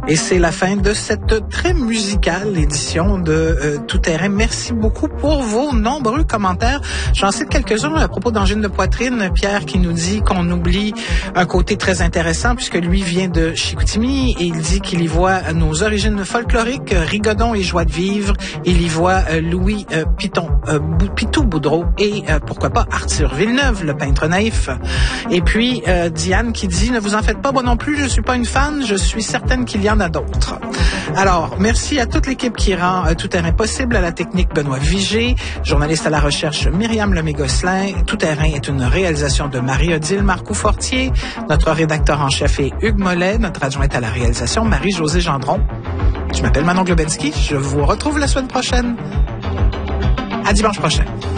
Et c'est la fin de cette très musicale édition de Tout Terrain. Merci beaucoup pour vos nombreux commentaires. J'en cite quelques-uns à propos d'angine de poitrine. Pierre qui nous dit qu'on oublie un côté très intéressant puisque lui vient de Chicoutimi et il dit qu'il y voit nos origines folkloriques, Rigodon et joie de vivre. Il y voit Louis Pitou Boudreau et pourquoi pas Arthur Villeneuve, le peintre naïf. Et puis Diane qui dit « Ne vous en faites pas, moi non plus, je suis pas une fan, je suis certaine qu'il y en a d'autres. » Alors, merci à toute l'équipe qui rend Tout Terrain possible, à la technique Benoît Vigé, journaliste à la recherche Myriam Lemay-Gosselin. Tout Terrain est une réalisation de Marie-Odile Marcoux-Fortier. Notre rédacteur en chef est Hugues Mollet, notre adjointe à la réalisation Marie-Josée Gendron. Je m'appelle Manon Globensky, je vous retrouve la semaine prochaine. À dimanche prochain.